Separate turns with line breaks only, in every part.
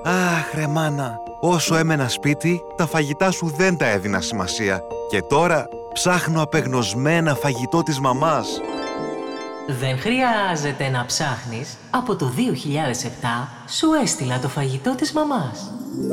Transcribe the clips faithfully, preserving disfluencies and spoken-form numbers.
Αχ, ρε μάνα, όσο έμενα σπίτι, τα φαγητά σου δεν τα έδινα σημασία. Και τώρα ψάχνω απεγνωσμένα φαγητό της μαμάς.
Δεν χρειάζεται να ψάχνεις. Από το δύο χιλιάδες επτά σου έστειλα το φαγητό της μαμάς.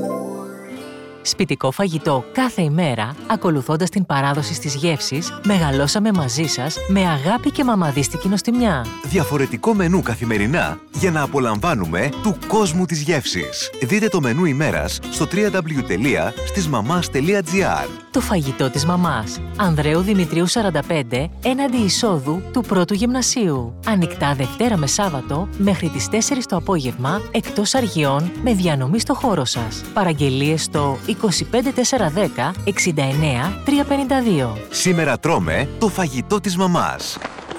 Σπιτικό φαγητό κάθε ημέρα, ακολουθώντας την παράδοση στις γεύσεις, μεγαλώσαμε μαζί σας με αγάπη και μαμαδίστικη νοστιμιά.
Διαφορετικό μενού καθημερινά για να απολαμβάνουμε του κόσμου της γεύσης. Δείτε το μενού ημέρας στο double-u double-u double-u τελεία στισμαμάς τελεία τζι άρ.
Το φαγητό της μαμάς. Ανδρέου Δημητρίου σαράντα πέντε, έναντι εισόδου του πρώτου γυμνασίου. Ανοιχτά Δευτέρα με Σάββατο μέχρι τις τέσσερις το απόγευμα, εκτός αργιών, με διανομή στο χώρο σας. Παραγγελίες στο είκοσι πέντε τετρακόσια δέκα εξήντα εννέα τριακόσια πενήντα δύο.
Σήμερα τρώμε το φαγητό της μαμάς.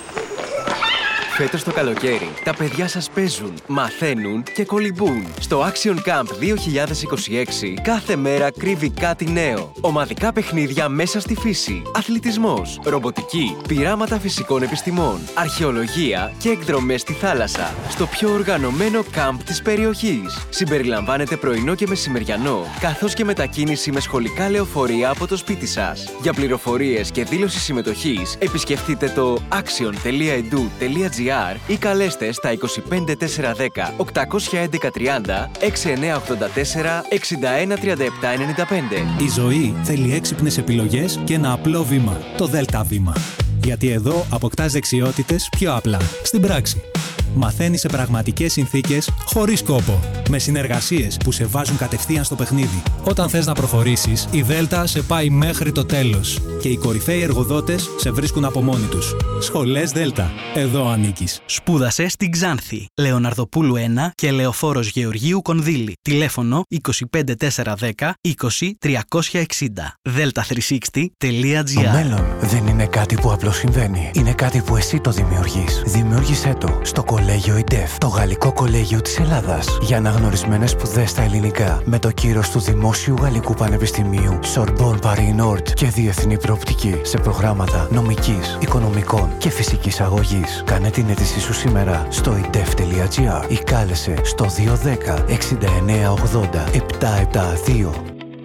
Φέτος το καλοκαίρι, τα παιδιά σας παίζουν, μαθαίνουν και κολυμπούν. Στο Action Camp δύο χιλιάδες είκοσι έξι κάθε μέρα κρύβει κάτι νέο. Ομαδικά παιχνίδια μέσα στη φύση, αθλητισμός, ρομποτική, πειράματα φυσικών επιστημών, αρχαιολογία και εκδρομές στη θάλασσα. Στο πιο οργανωμένο camp της περιοχής. Συμπεριλαμβάνεται πρωινό και μεσημεριανό, καθώς και μετακίνηση με σχολικά λεωφορεία από το σπίτι σας. Για πληροφορίες και δήλωση συμμετοχής, επισκεφτείτε το action τελεία e d u τελεία g r ή καλέστε στα είκοσι πέντε τετρακόσια δέκα οκτακόσια έντεκα τριάντα έξι εννέα ογδόντα τέσσερα εξήντα ένα τριάντα επτά ενενήντα πέντε.
Η ζωή θέλει έξυπνες επιλογές και ένα απλό βήμα, το Δέλτα βήμα. Γιατί εδώ αποκτάς δεξιότητες πιο απλά, στην πράξη. Μαθαίνεις σε πραγματικές συνθήκες, χωρίς κόπο. Με συνεργασίες που σε βάζουν κατευθείαν στο παιχνίδι. Όταν θες να προχωρήσεις, η Δέλτα σε πάει μέχρι το τέλος. Και οι κορυφαίοι εργοδότες σε βρίσκουν από μόνοι τους. Σχολές Δέλτα. Εδώ ανήκεις.
Σπούδασε στην Ξάνθη. Λεωναρδοπούλου ένα και Λεωφόρος Γεωργίου Κονδύλη. Τηλέφωνο είκοσι πέντε τετρακόσια δέκα είκοσι τριακόσια εξήντα. δέλτα τριακόσια εξήντα τελεία τζι άρ.
Το μέλλον δεν είναι κάτι που απλώς συμβαίνει. Είναι κάτι που εσύ το δημιουργείς. Δημιούργησέ το στο Κολέγιο ΙΝΤΕΦ, το Γαλλικό Κολέγιο της Ελλάδας. Για αναγνωρισμένες σπουδές στα ελληνικά, με το κύρος του Δημόσιου Γαλλικού Πανεπιστημίου, Sorbonne Paris Nord και διεθνή προοπτική σε προγράμματα νομικής, οικονομικών και φυσικής αγωγής. Κάνε την αίτησή σου σήμερα στο ι ντι εφ τελεία τζι άρ ή κάλεσε στο δύο ένα μηδέν εξήντα εννέα ογδόντα επτακόσια εβδομήντα δύο.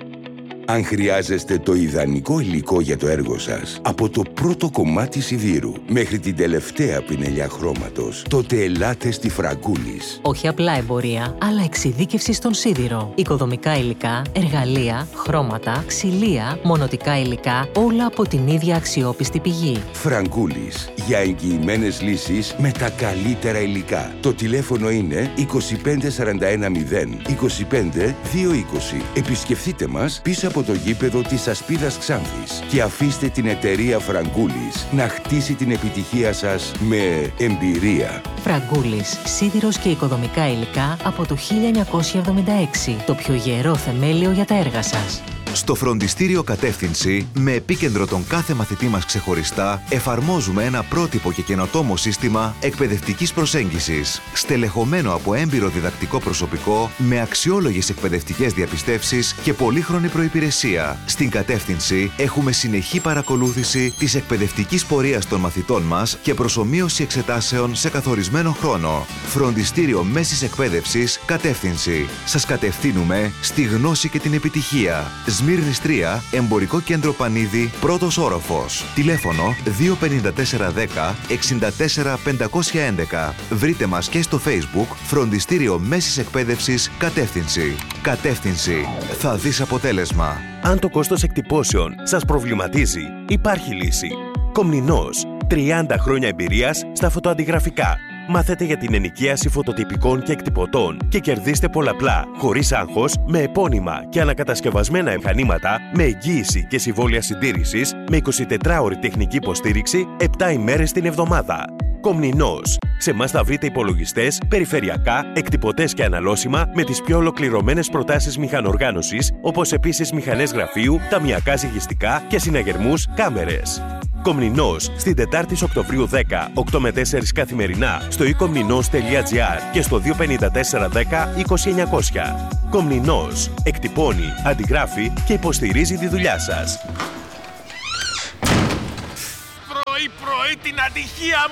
Αν χρειάζεστε το ιδανικό υλικό για το έργο σας, από το πρώτο κομμάτι σιδήρου μέχρι την τελευταία πινελιά χρώματος, τότε ελάτε στη Φραγκούλης.
Όχι απλά εμπορία, αλλά εξειδίκευση στον σίδηρο. Οικοδομικά υλικά, εργαλεία, χρώματα, ξυλία, μονοτικά υλικά, όλα από την ίδια αξιόπιστη πηγή.
Φραγκούλης, για εγγυημένες λύσεις με τα καλύτερα υλικά. Το τηλέφωνο είναι είκοσι πέντε σαράντα ένα μηδέν είκοσι πέντε δύο είκοσι. Επισκεφτείτε μας πίσω από το γήπεδο της Ασπίδας Ξάνθης και αφήστε την εταιρεία Φραγκούλης να χτίσει την επιτυχία σας με εμπειρία.
Φραγκούλης, σίδηρος και οικοδομικά υλικά από το χίλια εννιακόσια εβδομήντα έξι. Το πιο γερό θεμέλιο για τα έργα σας.
Στο φροντιστήριο Κατεύθυνση, με επίκεντρο τον κάθε μαθητή μας ξεχωριστά, εφαρμόζουμε ένα πρότυπο και καινοτόμο σύστημα εκπαιδευτικής προσέγγισης, στελεχωμένο από έμπειρο διδακτικό προσωπικό, με αξιόλογες εκπαιδευτικές διαπιστεύσεις και πολύχρονη προϋπηρεσία. Στην Κατεύθυνση έχουμε συνεχή παρακολούθηση της εκπαιδευτικής πορείας των μαθητών μας και προσομοίωση εξετάσεων σε καθορισμένο χρόνο. Φροντιστήριο Μέσης Εκπαίδευσης Κατεύθυνση. Σας κατευθύνουμε στη γνώση και την επιτυχία. Σμύρνης τρία, Εμπορικό Κέντρο Πανίδη, πρώτος όροφος. Τηλέφωνο δύο πέντε τέσσερα δέκα εξήντα τέσσερα πεντακόσια έντεκα. Βρείτε μας και στο Facebook Φροντιστήριο Μέσης Εκπαίδευσης Κατεύθυνση. Κατεύθυνση. Θα δεις αποτέλεσμα.
Αν το κόστος εκτυπώσεων σας προβληματίζει, υπάρχει λύση. Κομνηνός. τριάντα χρόνια εμπειρίας στα φωτοαντιγραφικά. Μάθετε για την ενοικίαση φωτοτυπικών και εκτυπωτών και κερδίστε πολλαπλά, χωρίς άγχος, με επώνυμα και ανακατασκευασμένα μηχανήματα, με εγγύηση και συμβόλαια συντήρησης, με εικοσιτετράωρη τεχνική υποστήριξη, επτά ημέρες την εβδομάδα. Κομνηνός. Σε εμάς θα βρείτε υπολογιστές, περιφερειακά, εκτυπωτές και αναλώσιμα με τις πιο ολοκληρωμένες προτάσεις μηχανοργάνωσης, όπως επίσης μηχανές γραφείου, ταμιακά ζυγιστικά και συναγερμούς κάμερες. Κομνηνός, στην Τετάρτη Οκτωβρίου δέκα, οκτώ με τέσσερα καθημερινά, στο e komninos τελεία τζι άρ και στο δύο πέντε τέσσερα δέκα είκοσι εννιακόσια. Κομνηνός, εκτυπώνει, αντιγράφει και υποστηρίζει τη δουλειά σας.
Πρωί-πρωί την ατυχία μου!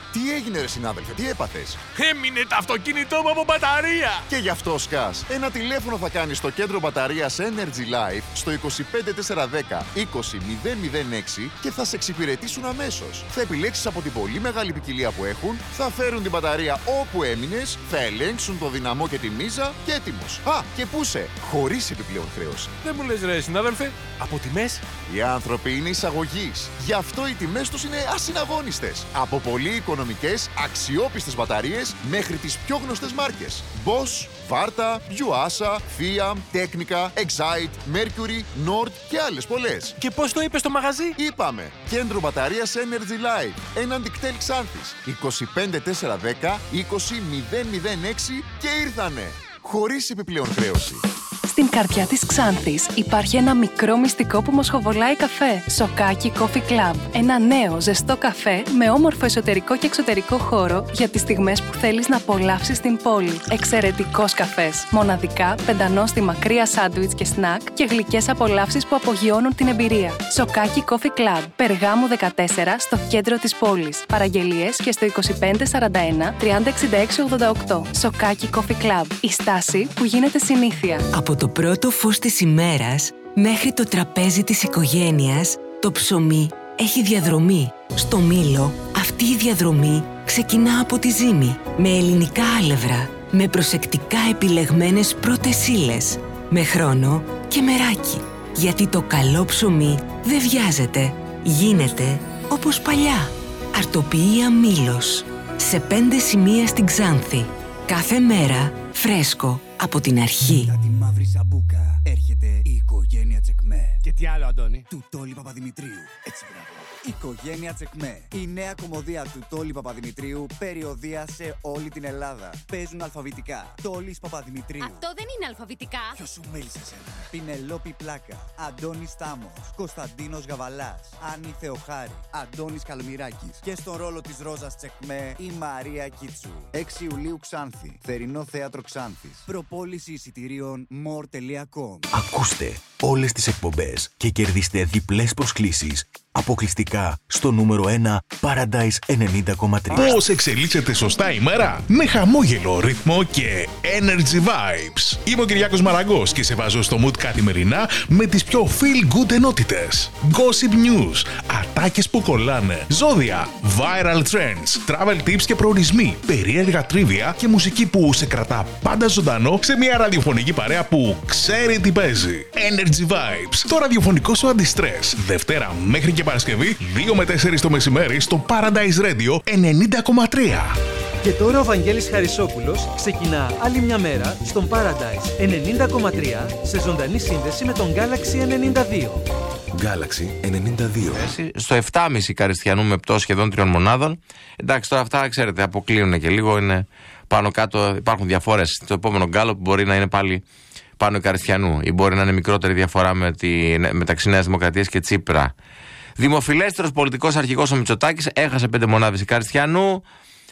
Τι έγινε ρε συνάδελφε, τι έπαθες?
Έμεινε το αυτοκίνητό μου από μπαταρία.
Και γι' αυτό σκάς. Ένα τηλέφωνο θα κάνεις στο κέντρο μπαταρίας Energy Life στο είκοσι πέντε τετρακόσια δέκα είκοσι μηδέν μηδέν έξι και θα σε εξυπηρετήσουν αμέσως. Θα επιλέξεις από την πολύ μεγάλη ποικιλία που έχουν, θα φέρουν την μπαταρία όπου έμεινες, θα ελέγξουν το δυναμό και τη μίζα και έτοιμος. Α, και πούσε, χωρίς επιπλέον χρέωση.
Δεν μου λες ρε συνάδελφε, από τιμές?
Οι άνθρωποι είναι εισαγωγής. Γι' αυτό οι τιμές τους είναι ασυναγώνιστες. Από πολύ οικονομικές, αξιόπιστες μπαταρίες μέχρι τις πιο γνωστές μάρκες. Bosch, Varta, Yuasa, Fiat, Technica, Excite, Mercury, Nord και άλλες πολλές.
Και πώς το είπες στο μαγαζί?
Είπαμε, κέντρο μπαταρίας Energy Life, έναντι κτέλ Ξάνθης, είκοσι πέντε τετρακόσια δέκα είκοσι μηδέν μηδέν έξι και ήρθανε. Χωρίς επιπλέον χρέωση.
Στην καρδιά της Ξάνθης υπάρχει ένα μικρό μυστικό που μοσχοβολάει καφέ. Σοκάκι Coffee Club. Ένα νέο ζεστό καφέ με όμορφο εσωτερικό και εξωτερικό χώρο για τις στιγμές που θέλεις να απολαύσεις την πόλη. Εξαιρετικός καφές. Μοναδικά, πεντανόστιμα κρύα σάντουιτς και σνακ και γλυκές απολαύσεις που απογειώνουν την εμπειρία. Σοκάκι Coffee Club. Περγάμου δεκατέσσερα στο κέντρο της πόλης. Παραγγελίες και στο είκοσι πέντε σαράντα ένα τριάντα εξήντα έξι ογδόντα οκτώ. Σοκάκι Coffee Club. Η στάση που γίνεται συνήθεια.
Από το πρώτο φως της ημέρας μέχρι το τραπέζι της οικογένειας, το ψωμί έχει διαδρομή. Στο Μήλο αυτή η διαδρομή ξεκινά από τη ζύμη, με ελληνικά άλευρα, με προσεκτικά επιλεγμένες πρώτες ύλες, με χρόνο και μεράκι. Γιατί το καλό ψωμί δεν βιάζεται, γίνεται όπως παλιά. Αρτοποιία Μήλος, σε πέντε σημεία στην Ξάνθη. Κάθε μέρα φρέσκο από την αρχή.
Για τη μαύρη σαμπούκα έρχεται η οικογένεια Τσεκμέ.
Και τι άλλο, Αντώνη?
Του Τόλι Παπαδημητρίου. Έτσι, μπράβο. Οικογένεια Τσεκμέ. Η νέα κομμωδία του Τόλι Παπαδημητρίου, περιοδεία σε όλη την Ελλάδα. Παίζουν αλφαβητικά. Τόλις Παπαδημητρίου.
Αυτό δεν είναι αλφαβητικά.
Ποιος σου μίλησε εσένα? Πινελόπη Πλάκα. Αντώνης Τάμος. Κωνσταντίνος Γαβαλάς. Άννη Θεοχάρη. Αντώνης Καλμυράκης. Και στον ρόλο της Ρόζας Τσεκμέ η Μαρία Κίτσου. έξι Ιουλίου Ξάνθη. Θερινό θέατρο Ξάνθης. Προπόληση εισιτηρίων more τελεία com.
Ακούστε όλες τις εκπομπές και κερδίστε διπλές προσκλήσεις αποκλειστικά στο νούμερο ένα Paradise ενενήντα κόμμα τρία.
Πώς εξελίσσεται σωστά η μέρα? Με χαμόγελο, ρυθμό και energy vibes. Είμαι ο Κυριάκος Μαραγκός και σε βάζω στο mood καθημερινά με τις πιο feel good ενότητες. Gossip news, ατάκες που κολλάνε, ζώδια, viral trends, travel tips και προορισμοί, περίεργα τρίβια και μουσική που σε κρατά πάντα ζωντανό σε μια ραδιοφωνική παρέα που ξέρει τι παίζει. Energy vibes, το ραδιοφωνικό σου αντιστρες. Δευτέρα μέχρι και Παρασκευή, δύο με τέσσερις το μεσημέρι στο Paradise Radio ενενήντα κόμμα τρία.
Και τώρα ο Βαγγέλης Χαρισόπουλος ξεκινά άλλη μια μέρα στον Paradise ενενήντα κόμμα τρία σε ζωντανή σύνδεση με τον Galaxy ενενήντα δύο.
Galaxy ενενήντα δύο.
Στο επτά κόμμα πέντε Καριστιανού με πτώση σχεδόν τριών μονάδων. Εντάξει, τώρα αυτά ξέρετε, αποκλείουν και λίγο, είναι πάνω κάτω, υπάρχουν διαφορές. Το επόμενο γκάλοπ μπορεί να είναι πάλι πάνω η Καριστιανού ή μπορεί να είναι μικρότερη διαφορά με τη, μεταξύ Νέας Δημοκρατίας και Τσίπρα. Δημοφιλέστερος πολιτικός αρχηγός ο Μητσοτάκης έχασε πέντε μονάδες η Καριστιανού.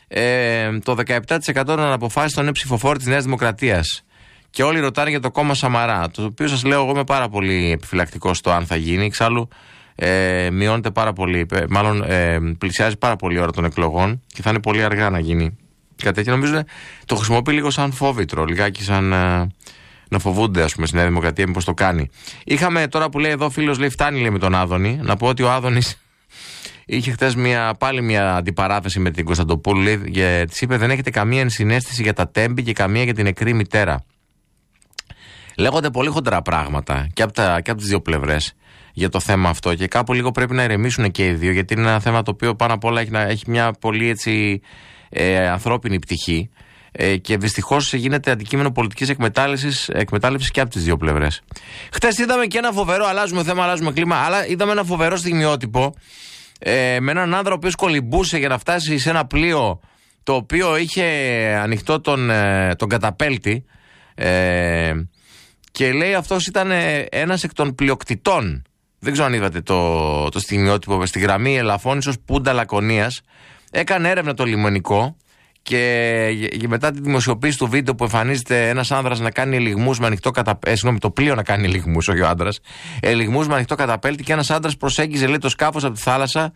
Ε, το δεκαεπτά τοις εκατό των αποφάσεων είναι ψηφοφόροι της Νέας Δημοκρατίας. Και όλοι ρωτάνε για το κόμμα Σαμαρά. Το οποίο σας λέω, εγώ είμαι πάρα πολύ επιφυλακτικός στο αν θα γίνει. Εξάλλου, ε, μειώνεται πάρα πολύ, μάλλον ε, πλησιάζει πάρα πολύ η ώρα των εκλογών και θα είναι πολύ αργά να γίνει κάτι τέτοιο. Νομίζω το χρησιμοποιεί λίγο σαν φόβητρο, λιγάκι σαν. Ε, να φοβούνται, ας πούμε, στη Νέα Δημοκρατία, μήπως το κάνει. Είχαμε τώρα που λέει εδώ, φίλος λέει, φτάνει λέει με τον Άδωνη. Να πω ότι ο Άδωνης είχε χτες μια, πάλι μια αντιπαράθεση με την Κωνσταντοπούλου. Λέει, και της είπε: δεν έχετε καμία ενσυναίσθηση για τα τέμπη και καμία για την νεκρή μητέρα. Λέγονται πολύ χοντρά πράγματα και από, τα, και από τις δύο πλευρές για το θέμα αυτό. Και κάπου λίγο πρέπει να ηρεμήσουν και οι δύο, γιατί είναι ένα θέμα το οποίο πάνω απ' όλα έχει, έχει μια πολύ έτσι, ε, ανθρώπινη πτυχή. Ε, και δυστυχώς γίνεται αντικείμενο πολιτικής εκμετάλλευσης, εκμετάλλευσης και από τις δύο πλευρές. Χτες είδαμε και ένα φοβερό, αλλάζουμε θέμα, αλλάζουμε κλίμα, αλλά είδαμε ένα φοβερό στιγμιότυπο ε, με έναν άνδρα ο οποίος κολυμπούσε για να φτάσει σε ένα πλοίο το οποίο είχε ανοιχτό τον, ε, τον καταπέλτη ε, και λέει αυτός ήταν ένας εκ των πλειοκτητών. Δεν ξέρω αν είδατε το, το στιγμιότυπο στη γραμμή Ελαφώνησος Πούντα Λακωνίας. Έκανε έρευνα το λιμενικό. Και μετά τη δημοσιοποίηση του βίντεο που εμφανίζεται ένας άνδρας να κάνει ελιγμούς με ανοιχτό καταπέλτη. Ε, συγγνώμη, το πλοίο να κάνει ελιγμούς, όχι ο άντρας. Ελιγμούς με ανοιχτό καταπέλτη και ένας άντρας προσέγγιζε λέει το σκάφος από τη θάλασσα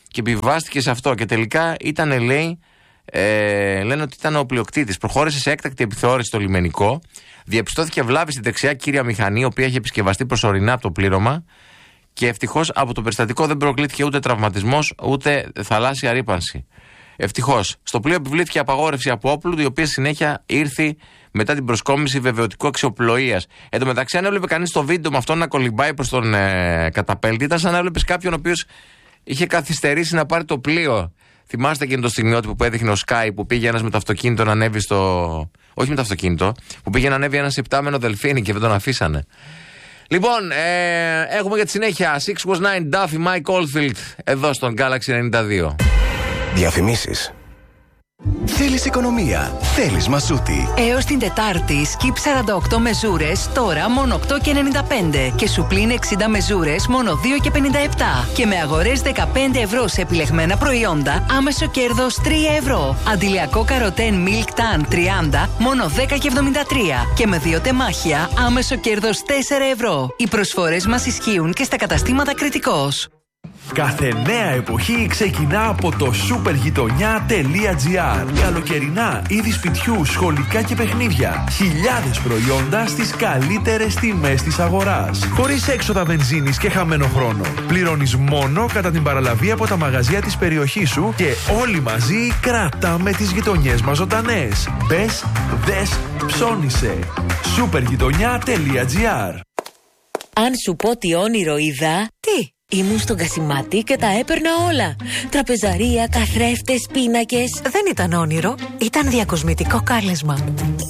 και επιβιβάστηκε σε αυτό. Και τελικά ήταν, λέει, ε, λένε ότι ήταν ο πλειοκτήτης. Προχώρησε σε έκτακτη επιθεώρηση στο λιμενικό. Διαπιστώθηκε βλάβη στη δεξιά κύρια μηχανή, η οποία είχε επισκευαστεί προσωρινά από το πλήρωμα. Και ευτυχώς από το περιστατικό δεν προκλήθηκε ούτε τραυματισμός ούτε θαλάσσια ρύπανση. Ευτυχώς. Στο πλοίο επιβλήθηκε απαγόρευση από όπλου, η οποία συνέχεια ήρθε μετά την προσκόμιση βεβαιωτικού αξιοπλοείας. Εν τω μεταξύ, αν έβλεπε κανείς το βίντεο με αυτόν να κολυμπάει προς τον ε, καταπέλτη, ήταν σαν να έβλεπε κάποιον ο οποίος είχε καθυστερήσει να πάρει το πλοίο. Θυμάστε εκείνο το στιγμιότυπο που έδειχνε ο Sky, που πήγε ένας με το αυτοκίνητο να ανέβει στο. Όχι με το αυτοκίνητο, που πήγε να ανέβει ένα υπτάμενο δελφίνι και δεν τον αφήσανε. Λοιπόν, ε, έχουμε για τη συνέχεια έξι εννιά Duffy, Mike Oldfield, εδώ στον Galaxy ενενήντα δύο.
Διαφημίσεις. Θέλεις οικονομία, θέλεις μασούτη.
Έως την Τετάρτη, σκιπ σαράντα οκτώ μεζούρες, τώρα μόνο οκτώ και ενενήντα πέντε. Και σου πλην εξήντα μεζούρες, μόνο δύο και πενήντα επτά. Και με αγορές δεκαπέντε ευρώ σε επιλεγμένα προϊόντα, άμεσο κέρδος τρία ευρώ. Αντιλιακό καροτέν Milk Tan τριάντα, μόνο δέκα και εβδομήντα τρία. Και με δύο τεμάχια, άμεσο κέρδος τέσσερα ευρώ. Οι προσφορές μας ισχύουν και στα καταστήματα Κρητικός.
Κάθε νέα εποχή ξεκινά από το supergitonia τελεία gr. Καλοκαιρινά, είδη σπιτιού, σχολικά και παιχνίδια. Χιλιάδες προϊόντα στις καλύτερες τιμές της αγοράς. Χωρίς έξοδα βενζίνης και χαμένο χρόνο. Πληρώνεις μόνο κατά την παραλαβή από τα μαγαζιά της περιοχής σου και όλοι μαζί κρατάμε τις γειτονιές μας ζωντανές. Μπες, δες, ψώνισε. supergitonia τελεία gr.
Αν σου πω τι όνειρο είδα, τι? Ήμουν στον Κασιμάτη και τα έπαιρνα όλα. Τραπεζαρία, καθρέφτες, πίνακες.
Δεν ήταν όνειρο, ήταν διακοσμητικό κάλεσμα.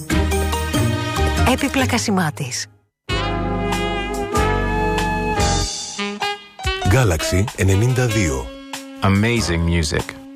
Έπιπλα Κασιμάτης.
Galaxy ενενήντα δύο.
Amazing music.